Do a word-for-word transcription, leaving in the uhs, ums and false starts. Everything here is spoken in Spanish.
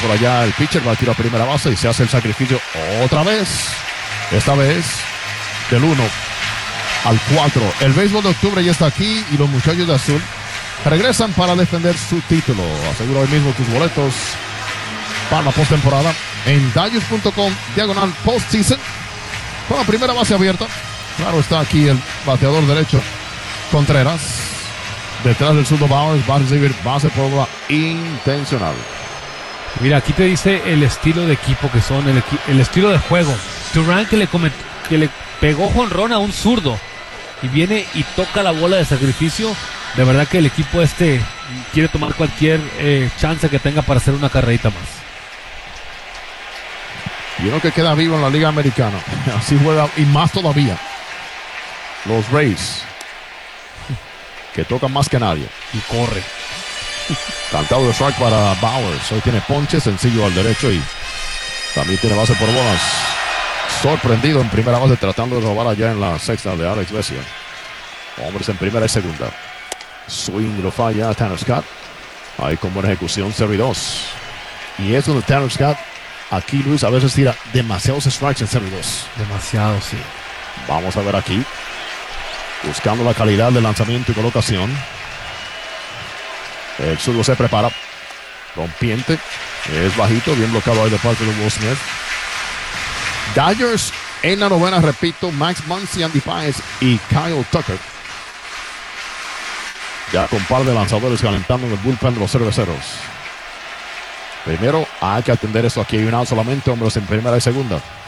por allá el pitcher, va a tirar a primera base y se hace el sacrificio otra vez. Esta vez del uno al cuatro. El béisbol de octubre ya está aquí y los muchachos de azul regresan para defender su título. Asegura hoy mismo tus boletos para la postemporada en Dodgers punto com diagonal postseason con la primera base abierta. Claro está aquí el bateador derecho Contreras. Detrás del zurdo Bowers va a recibir base por bola intencional. Mira, aquí te dice el estilo de equipo que son, el, equi- el estilo de juego. Durant que le, comet- que le pegó jonrón a un zurdo y viene y toca la bola de sacrificio. De verdad que el equipo este quiere tomar cualquier eh, chance que tenga para hacer una carrerita más. Y uno que queda vivo en la Liga Americana. Así juega y más todavía. Los Rays, que tocan más que nadie. Y corre. Cantado de strike para Bowers. Hoy tiene ponche sencillo al derecho y también tiene base por bolas. Sorprendido en primera base tratando de robar allá en la sexta de Alex Vesia. Hombres en primera y segunda. Swing lo falla Tanner Scott. Ahí con buena ejecución, cero y dos. Y es donde Tanner Scott, aquí Luis, a veces tira demasiados strikes en cero y dos. Demasiado, sí. Vamos a ver aquí. Buscando la calidad de lanzamiento y colocación. El zurdo se prepara. Rompiente. Es bajito, bien bloqueado ahí de parte de Will Smith. Dodgers en la novena, repito, Max Muncy, Andy Páez y Kyle Tucker. Ya con par de lanzadores calentando en el bullpen de los cerveceros. Primero hay que atender esto aquí. Hay un out solamente, hombres en primera y segunda.